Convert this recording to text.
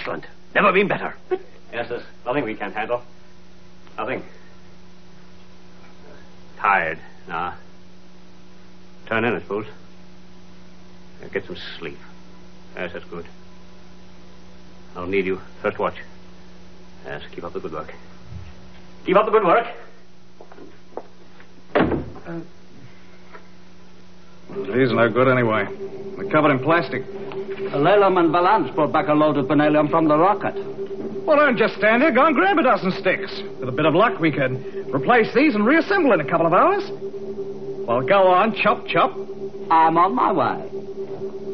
Excellent. Never been better. Yes, there's nothing we can't handle. Nothing. Tired. Nah. Turn in, I suppose. Get some sleep. Yes, that's good. I'll need you. First watch. Yes, keep up the good work. Keep up the good work. These are no good anyway. They're covered in plastic. Lelum and Valance brought back a load of beryllium from the rocket. Well, don't just stand here. Go and grab a dozen sticks. With a bit of luck, we can replace these and reassemble in a couple of hours. Well, go on. Chop, chop. I'm on my way.